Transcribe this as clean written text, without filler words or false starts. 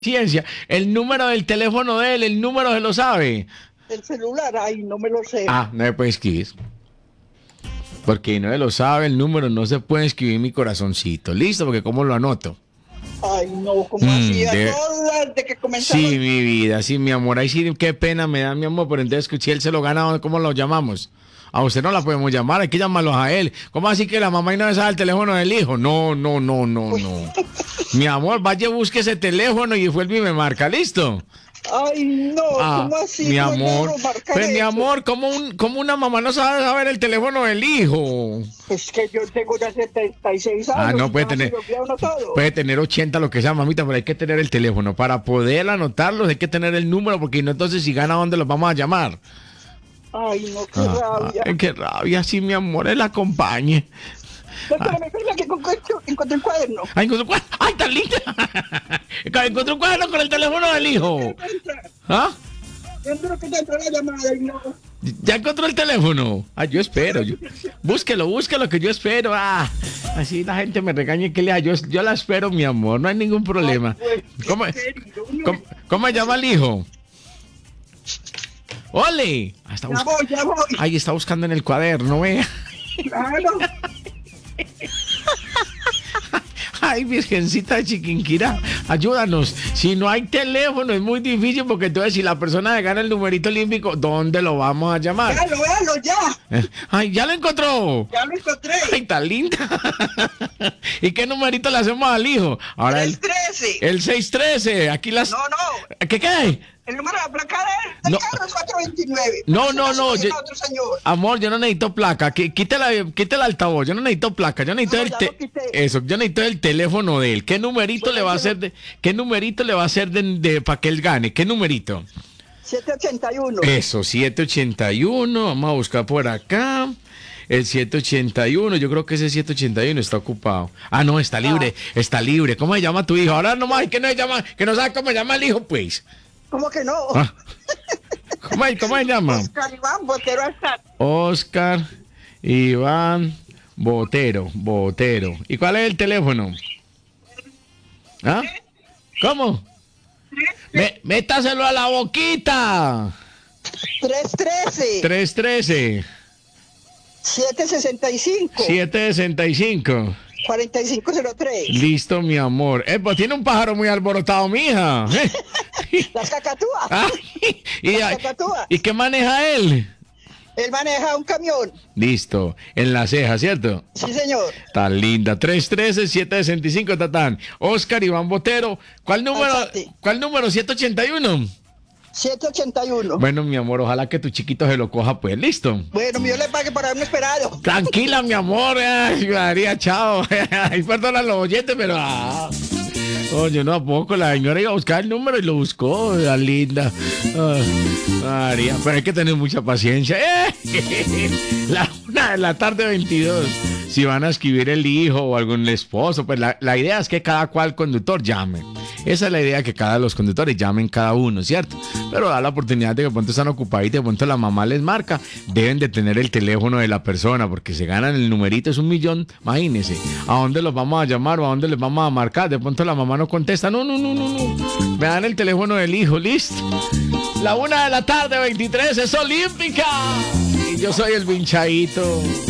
ciencia. El número del teléfono de él, el número se lo sabe. El celular, ay, no me lo sé. Ah, no me puede escribir. Porque no se lo sabe el número, no se puede escribir mi corazoncito. Listo, porque ¿cómo lo anoto? Ay, no, ¿cómo así? de- Todas de que comenzamos. Sí, mi vida, sí, mi amor. Ahí sí, qué pena me da, mi amor. Pero entonces, si él se lo gana, ¿cómo lo llamamos? A usted no la podemos llamar, hay que llamarlos a él. ¿Cómo así que la mamá y no le sabe el teléfono del hijo? No, no, no, no, no. Mi amor, vaya, busque ese teléfono y vuelve y me marca, ¿listo? Ay, no, ¿cómo así? Mi No amor, debo marcar pues mi eso. amor, ¿cómo una mamá no sabe saber el teléfono del hijo? Es que yo tengo ya 76 años. Ah, no puede ya se tener, me olvida uno todo. puede tener 80, lo que sea, mamita, pero hay que tener el teléfono. Para poder anotarlos hay que tener el número, porque no, entonces si gana, ¿dónde los vamos a llamar? Ay, no, qué rabia. Ay, qué rabia, sí, mi amor, él la acompañe. Espérame, que encontré el cuaderno. Ay, ¡ay, tan linda! Encontré un cuaderno con el teléfono del hijo. ¿Ah? Yo creo que te entró la llamada y no. ¿Ya encontró el teléfono? Ah, yo espero. Búsquelo, que yo espero. Así la gente me regañe que lea. Yo la espero, mi amor, no hay ningún problema. ¿Cómo se llama el hijo? ¡Ole! Ya voy. Ay, está buscando en el cuaderno, vea. Claro. Ay, Virgencita de Chiquinquirá, ayúdanos. Si no hay teléfono es muy difícil, porque entonces si la persona le gana el numerito olímpico, ¿dónde lo vamos a llamar? Véalo, ya. Ay, ya lo encontró. Ya lo encontré. Ay, tan linda. ¿Y qué numerito le hacemos al hijo? Ahora 313. el 613. Aquí las. No. ¿Qué? El número de la placa del No. carro es 429. No. Otro señor. Amor, yo no necesito placa. Quítela el altavoz. Yo no necesito placa. Yo necesito No, ya lo quité. eso. Yo necesito el teléfono de él. ¿Qué numerito le va a hacer qué numerito le va a hacer para que él gane? ¿Qué numerito? 781. Eso, 781. Vamos a buscar por acá. El 781, yo creo que ese 781 está ocupado. Ah, no, está libre, está libre. ¿Cómo se llama tu hijo? Ahora nomás que no se llama, que no sabe cómo se llama el hijo, pues. ¿Cómo que no? ¿Cómo se llama? Oscar Iván Botero Alzate. Oscar Iván Botero. ¿Y cuál es el teléfono? ¿Ah? ¿Cómo? Métaselo a la boquita. 313. 313. 765. 765. 4503. Listo, mi amor. Pues tiene un pájaro muy alborotado, mija. Las cacatúas. Las cacatúas. ¿Y qué maneja él? Él maneja un camión. Listo. En la ceja, ¿cierto? Sí, señor. Tan linda. 313-765, tatán. Oscar Iván Botero. ¿Cuál número? Alzate. ¿Cuál número? 781. 781. Bueno, mi amor, ojalá que tu chiquito se lo coja, pues. Listo. Bueno, yo le pague por haberme esperado. Tranquila, mi amor. Ay, María, chao. Ay, perdona los oyentes, pero. Oye, no, ¿a poco? La señora iba a buscar el número y lo buscó, la linda. María, pero hay que tener mucha paciencia. La 1:00 p.m, 22. Si van a escribir el hijo o algún esposo, pues la idea es que cada cual conductor llame. Esa es la idea, que cada los conductores llamen cada uno, ¿cierto? Pero da la oportunidad de que de pronto están ocupados y de pronto la mamá les marca. Deben de tener el teléfono de la persona, porque se ganan el numerito, es 1.000.000. Imagínense, ¿a dónde los vamos a llamar o a dónde les vamos a marcar? De pronto la mamá no contesta. No. Me dan el teléfono del hijo, listo. La 1:00 p.m, 23, es olímpica. Y yo soy el Vinchadito.